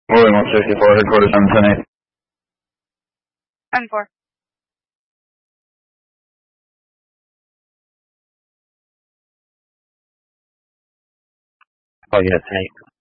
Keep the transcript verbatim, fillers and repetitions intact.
Rolling one sixty-four, headquarters seven ten eight. ten four. Oh, yeah, ten eight.